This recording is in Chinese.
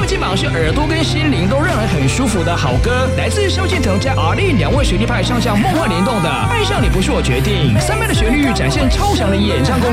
么今晚是耳朵跟心灵都让人很舒服的好歌，来自萧敬腾加 R.Lee 两位实力派上下梦幻联动的《爱上你不是我决定》，3倍的旋律展现超强的演唱功